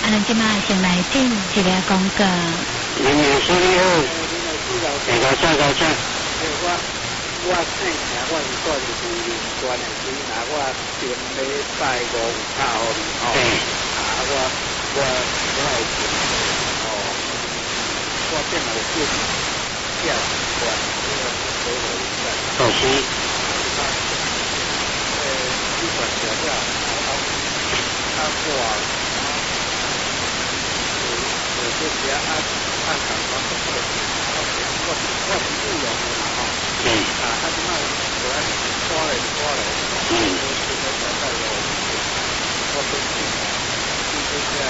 咱即马先来进一个广告。 林女士你好，高车高车。 我姓名，我是住伫富林县的水那，我前礼拜五有打予你吼。我有我电脑电下关回我一下。 可惜。 你管这个我就是按感觉我是不用的嘛吼。即摆我拖来，现在找到了我本身这个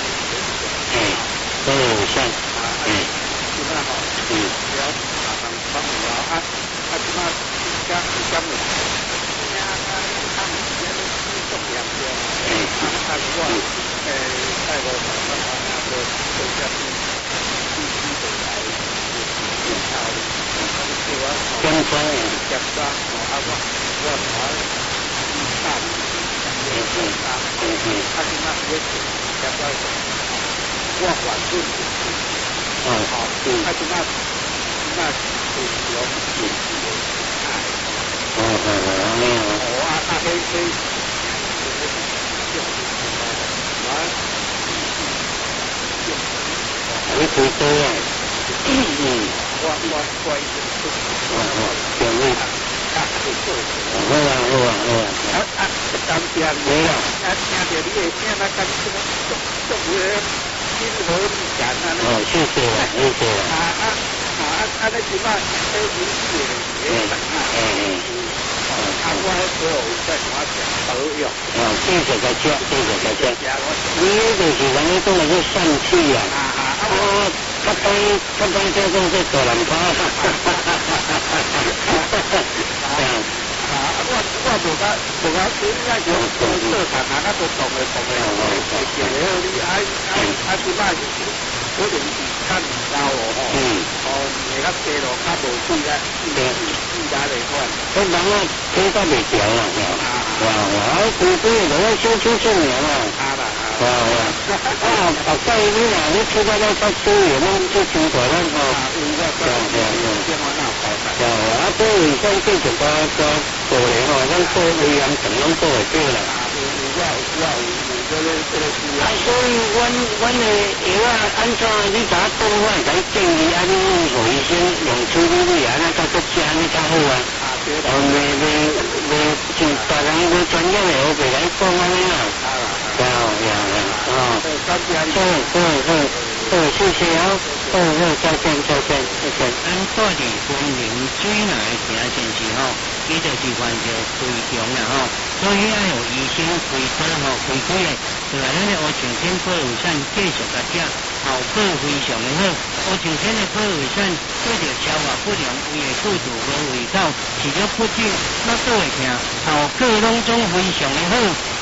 都有像即摆吼，只要帮我即摆刚的，他们之间重量多，我带我做下去，必须得来检查的。 跟踪检查我大即马也是检查我反正即马你开车啊？ 我已经表妹。好啊。 当天没有。听到你的声，那感觉足有亲和力感啊！ 谢谢啦。 你即摆在引起的我所有在我讲都有。 继续在吃。你就是人家讲的是善气啊。较歹叫做这大人包。我无甲应该就做谈都动的，叫你即摆可能是较高你较低落较无水啦，来款。人听到袂调啦，我小出名啦。大概你出到到较水的，做真大咱这卫生继续做咧咱做卫生全拢做会到啦。所以阮的药按怎你甲我讲，我会甲你建议你互医生用处理你较吃较好啊。像大人专业的，我袂甲你讲安尼啦。谢谢再见。 咱住伫丰宁水那的行程时伊就是患着肥肠啦所以要有医生开刀开开的，就来咱的乌晴天保卫产继续甲食，效果非常的好。乌晴天的保卫产对着消化不良、胃的肚肚无胃口、食了不止，那都会疼，效果拢总非常的好。